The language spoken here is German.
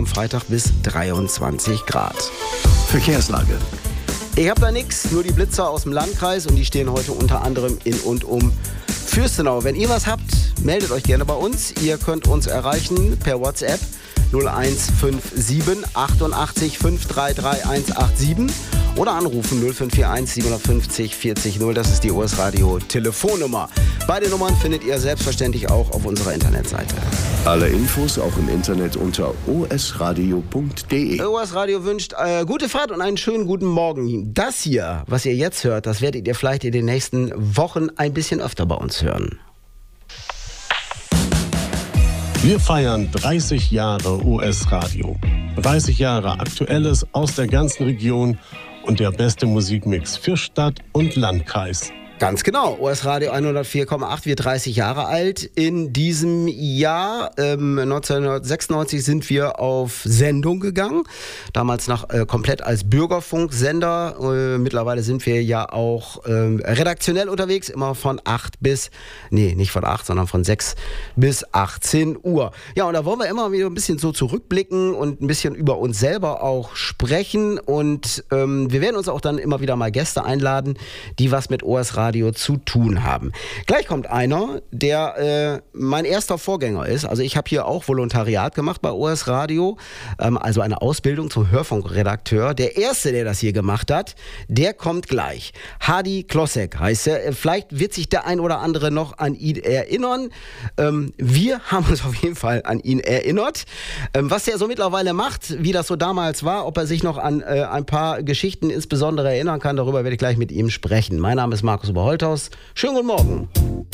am Freitag bis 23 Grad. Verkehrslage. Ich habe da nichts, nur die Blitzer aus dem Landkreis und die stehen heute unter anderem in und um Fürstenau. Wenn ihr was habt, meldet euch gerne bei uns. Ihr könnt uns erreichen per WhatsApp 0157 88 533 187 oder anrufen 0541 750 40 0. Das ist die OS Radio Telefonnummer. Beide Nummern findet ihr selbstverständlich auch auf unserer Internetseite. Alle Infos auch im Internet unter osradio.de. OS Radio wünscht gute Fahrt und einen schönen guten Morgen. Das hier, was ihr jetzt hört, das werdet ihr vielleicht in den nächsten Wochen ein bisschen öfter bei uns hören. Wir feiern 30 Jahre US-Radio. 30 Jahre Aktuelles aus der ganzen Region und der beste Musikmix für Stadt und Landkreis. Ganz genau, OS Radio 104,8 wird 30 Jahre alt. In diesem Jahr, 1996, sind wir auf Sendung gegangen. Damals noch komplett als Bürgerfunksender. Mittlerweile sind wir ja auch redaktionell unterwegs, immer von 6 bis 18 Uhr. Ja, und da wollen wir immer wieder ein bisschen so zurückblicken und ein bisschen über uns selber auch sprechen. Und wir werden uns auch dann immer wieder mal Gäste einladen, die was mit OS Radio zu tun haben. Gleich kommt einer, der mein erster Vorgänger ist. Also ich habe hier auch Volontariat gemacht bei OS Radio, also eine Ausbildung zum Hörfunkredakteur. Der erste, der das hier gemacht hat, der kommt gleich. Hadi Klosek heißt er. Vielleicht wird sich der ein oder andere noch an ihn erinnern. Wir haben uns auf jeden Fall an ihn erinnert. Was er so mittlerweile macht, wie das so damals war, ob er sich noch an ein paar Geschichten insbesondere erinnern kann, darüber werde ich gleich mit ihm sprechen. Mein Name ist Markus Oberholthaus. Schönen guten Morgen.